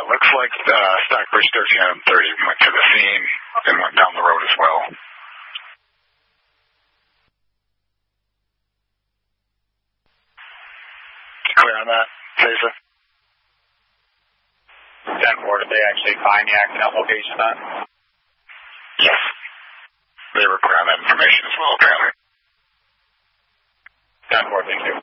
looks like Stockbridge 1330 went to the scene and went down the road as well. Clear on that, Tesa? 10-4, did they actually find the accident location then? Yes. They were clear on that information as well, apparently. 10-4, thank you.